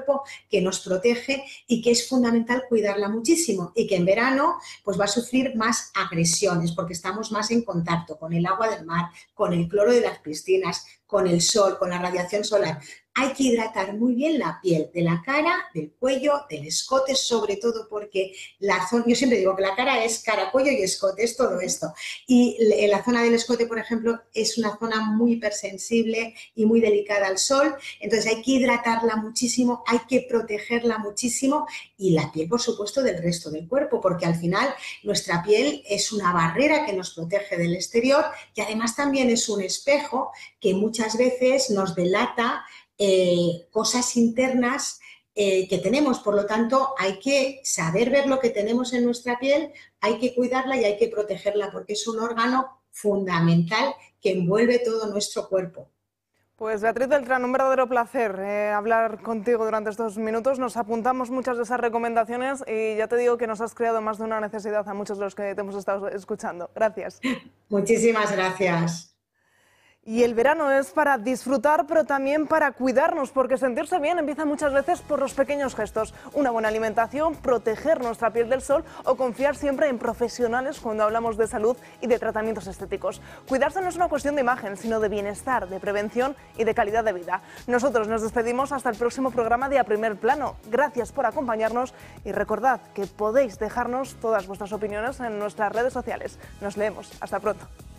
cuerpo, que nos protege y que es fundamental cuidarla muchísimo, y que en verano pues va a sufrir más agresiones porque estamos más en contacto con el agua del mar, con el cloro de las piscinas, con el sol, con la radiación solar. Hay que hidratar muy bien la piel de la cara, del cuello, del escote, sobre todo porque la zona, yo siempre digo que la cara es cara, cuello y escote, es todo esto. Y la zona del escote, por ejemplo, es una zona muy hipersensible y muy delicada al sol, entonces hay que hidratarla muchísimo, hay que protegerla muchísimo, y la piel, por supuesto, del resto del cuerpo, porque al final nuestra piel es una barrera que nos protege del exterior y además también es un espejo que muchas veces nos delata cosas internas que tenemos. Por lo tanto, hay que saber ver lo que tenemos en nuestra piel, hay que cuidarla y hay que protegerla porque es un órgano fundamental que envuelve todo nuestro cuerpo. Pues Beatriz Beltrán, un verdadero placer hablar contigo durante estos minutos. Nos apuntamos muchas de esas recomendaciones y ya te digo que nos has creado más de una necesidad a muchos de los que te hemos estado escuchando. Gracias. Muchísimas gracias. Y el verano es para disfrutar, pero también para cuidarnos, porque sentirse bien empieza muchas veces por los pequeños gestos. Una buena alimentación, proteger nuestra piel del sol o confiar siempre en profesionales cuando hablamos de salud y de tratamientos estéticos. Cuidarse no es una cuestión de imagen, sino de bienestar, de prevención y de calidad de vida. Nosotros nos despedimos hasta el próximo programa de A Primer Plano. Gracias por acompañarnos y recordad que podéis dejarnos todas vuestras opiniones en nuestras redes sociales. Nos leemos. Hasta pronto.